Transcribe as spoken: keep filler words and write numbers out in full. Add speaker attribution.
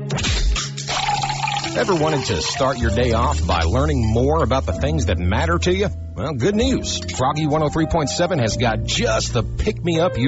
Speaker 1: Ever wanted to start your day off by learning more about the things that matter to you? Well, good news. Froggy one oh three point seven has got just the pick-me-up you